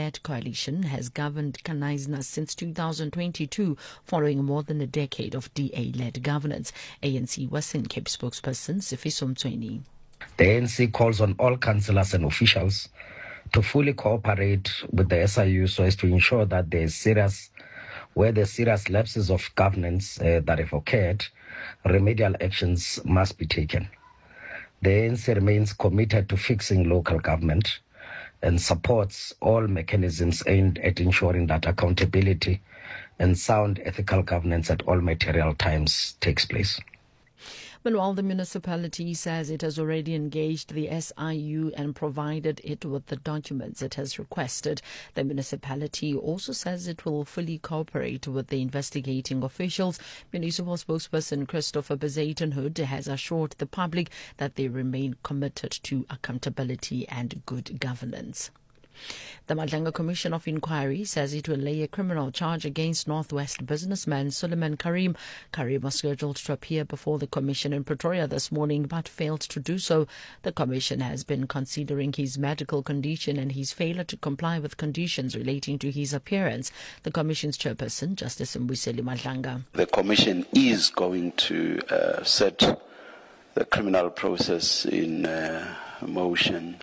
ANC-led coalition has governed Knysna since 2022, following more than a decade of DA-led governance. ANC Western Cape spokesperson Sifiso Mtsweni. The ANC calls on all councillors and officials to fully cooperate with the SIU so as to ensure that where there's serious lapses of governance that have occurred, remedial actions must be taken. The ANC remains committed to fixing local government and supports all mechanisms aimed at ensuring that accountability and sound ethical governance at all material times takes place. Meanwhile, the municipality says it has already engaged the SIU and provided it with the documents it has requested. The municipality also says it will fully cooperate with the investigating officials. Municipal spokesperson Christopher Bezatenhood has assured the public that they remain committed to accountability and good governance. The Madlanga Commission of Inquiry says it will lay a criminal charge against Northwest businessman Suleiman Karim. Karim was scheduled to appear before the Commission in Pretoria this morning but failed to do so. The Commission has been considering his medical condition and his failure to comply with conditions relating to his appearance. The Commission's chairperson, Justice Mbuyiseni Madlanga. The Commission is going to set the criminal process in motion.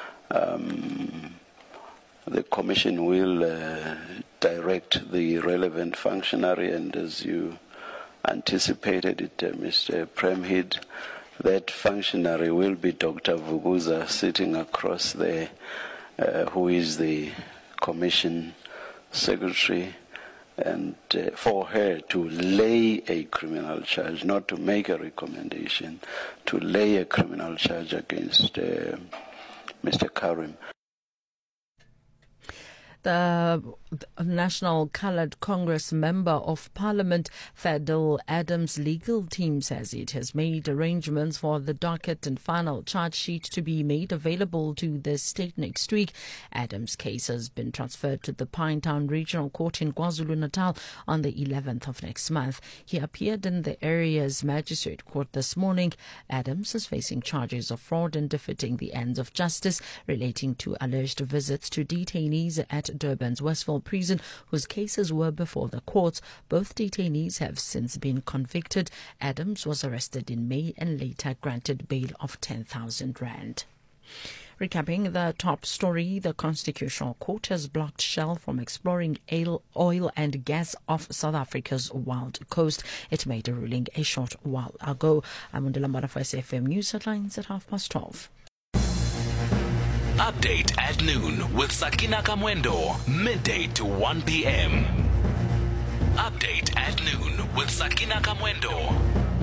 The Commission will direct the relevant functionary, and as you anticipated it, Mr. Premhid, that functionary will be Dr. Vuguza sitting across there, who is the Commission Secretary, and for her to lay a criminal charge, not to make a recommendation, to lay a criminal charge against Mr. Karim. The National Coloured Congress Member of Parliament, Fadil Adams' legal team says it has made arrangements for the docket and final charge sheet to be made available to the state next week. Adams' case has been transferred to the Pinetown Regional Court in KwaZulu-Natal on the 11th of next month. He appeared in the area's magistrate court this morning. Adams is facing charges of fraud and defeating the ends of justice relating to alleged visits to detainees at Durban's Westville prison, whose cases were before the courts. Both detainees have since been convicted. Adams was arrested in May and later granted bail of 10,000 rand. Recapping the top story, the Constitutional Court has blocked Shell from exploring oil and gas off South Africa's wild coast. It made a ruling a short while ago. I'm Undela Mara for SFM News Headlines at 12:30. Update at noon with Sakina Kamwendo, midday to 1 p.m. Update at noon with Sakina Kamwendo.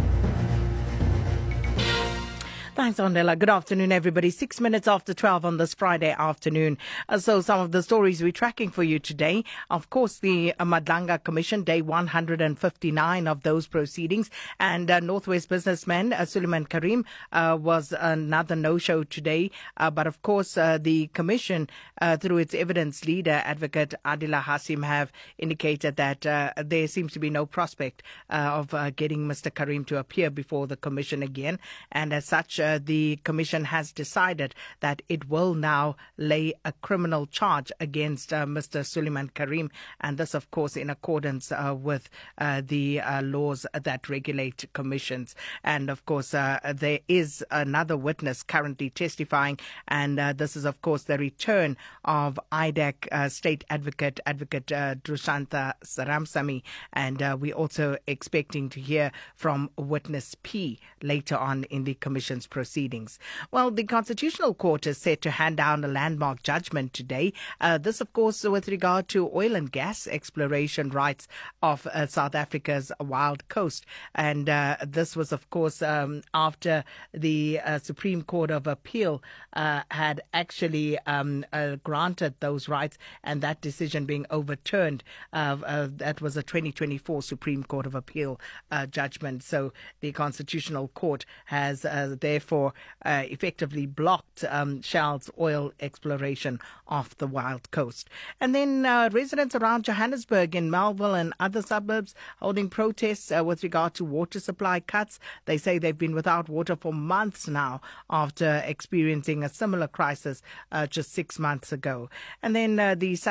Thanks, Andela. Good afternoon, everybody. 6 minutes after 12 on this Friday afternoon. So some of the stories we're tracking for you today. Of course, the Madlanga Commission, day 159 of those proceedings. And Northwest businessman Suleiman Karim was another no-show today. But of course, the Commission, through its evidence leader, Advocate Adila Hasim, have indicated that there seems to be no prospect of getting Mr. Karim to appear before the Commission again. And as such, the Commission has decided that it will now lay a criminal charge against Mr. Suleiman Karim, and this, of course, in accordance with the laws that regulate commissions. And, of course, there is another witness currently testifying, and this is, of course, the return of IDAC State Advocate Drushantha Saramsamy, and we're also expecting to hear from Witness P later on in the Commission's proceedings. Well, the Constitutional Court is set to hand down a landmark judgment today. This, of course, with regard to oil and gas exploration rights of South Africa's wild coast. And this was, of course, after the Supreme Court of Appeal had actually granted those rights, and that decision being overturned. That was a 2024 Supreme Court of Appeal judgment. So the Constitutional Court has therefore effectively blocked Shell's oil exploration off the wild coast. And then residents around Johannesburg, in Melville and other suburbs, holding protests with regard to water supply cuts. They say they've been without water for months now after experiencing a similar crisis just 6 months ago. And then the